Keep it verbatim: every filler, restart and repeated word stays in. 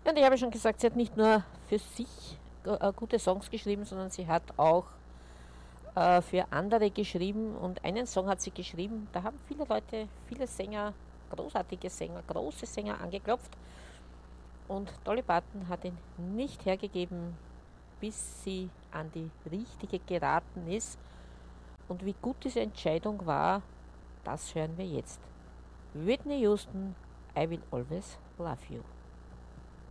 Ja, und ich habe schon gesagt, sie hat nicht nur für sich äh, gute Songs geschrieben, sondern sie hat auch äh, für andere geschrieben. Und einen Song hat sie geschrieben, da haben viele Leute, viele Sänger, großartige Sänger, große Sänger angeklopft. Und Dolly Parton hat ihn nicht hergegeben, bis sie an die richtige geraten ist. Und wie gut diese Entscheidung war, das hören wir jetzt. Whitney Houston, I Will Always Love You.